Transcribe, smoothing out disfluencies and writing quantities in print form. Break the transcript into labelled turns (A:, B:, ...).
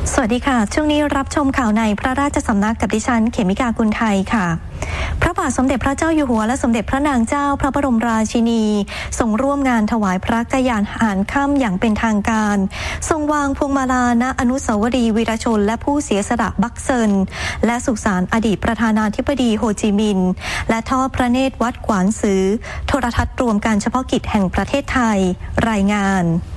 A: สวัสดีค่ะช่วงนี้รับชมข่าวในพระราชสำนักกับดิฉันเขมิกากุลไทยค่ะพระบาทสมเด็จพระเจ้าอยู่หัวและสมเด็จพระนางเจ้าพระบรมราชินีทรงร่วมงานถวายพระกยาหารค่ำอย่างเป็นทางการทรงวางพวงมาลาณอนุสาวรีย์วีรชนและผู้เสียสละบักเซินและสุสานอดีตประธานาธิบดีโฮจิมินห์และทอดพระเนตรวัดกวานซือโทรทัศน์รวมการเฉพาะกิจแห่งประเทศไทยรายงาน